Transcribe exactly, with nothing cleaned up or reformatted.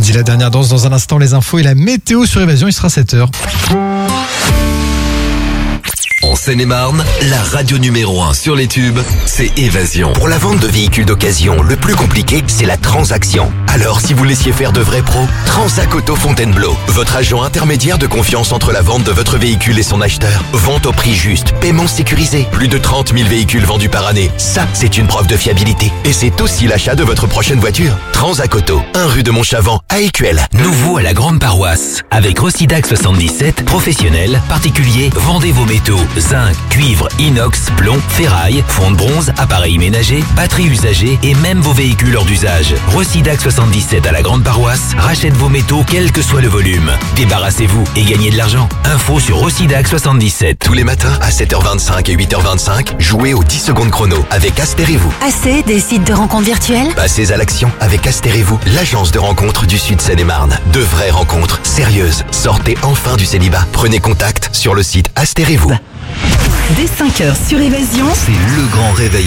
Dit la dernière danse dans un instant, les infos et la météo sur Évasion, il sera sept heures. En Seine-et-Marne, la radio numéro un sur les tubes, c'est Évasion. Pour la vente de véhicules d'occasion, le plus compliqué, c'est la transaction. Alors, si vous laissiez faire de vrais pros, Transac Auto Fontainebleau, votre agent intermédiaire de confiance entre la vente de votre véhicule et son acheteur. Vente au prix juste, paiement sécurisé, plus de trente mille véhicules vendus par année. Ça, c'est une preuve de fiabilité. Et c'est aussi l'achat de votre prochaine voiture. Transac Auto, un rue de Montchavant à Écuelle. Nouveau à la grande paroisse. Avec Rossidac soixante-dix-sept, professionnels, particuliers, vendez vos métaux. Zinc, cuivre, inox, plomb, ferraille, fond de bronze, appareils ménagers, batteries usagées et même vos véhicules hors d'usage. Rossidac soixante-dix-sept à la grande paroisse rachète vos métaux quel que soit le volume. Débarrassez-vous et gagnez de l'argent. Info sur Rossidac soixante-dix-sept. Tous les matins à sept heures vingt-cinq et huit heures vingt-cinq, jouez aux dix secondes chrono avec Astérez-vous. Assez des sites de rencontres virtuelles? Passez à l'action avec Astérez-vous, l'agence de rencontres du Sud Seine-et-Marne. De vraies rencontres sérieuses. Sortez enfin du célibat. Prenez contact sur le site Astérez-vous. Dès cinq heures sur Évasion, C'est le grand réveil.